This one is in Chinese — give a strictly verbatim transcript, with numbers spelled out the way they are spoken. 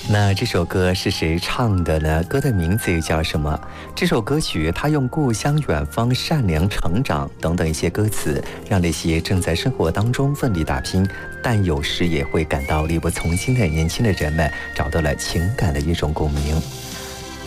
那这首歌是谁唱的呢？歌的名字又叫什么？这首歌曲它用故乡远方、善良成长等等一些歌词，让那些正在生活当中奋力打拼，但有时也会感到力不从心的年轻的人们找到了情感的一种共鸣。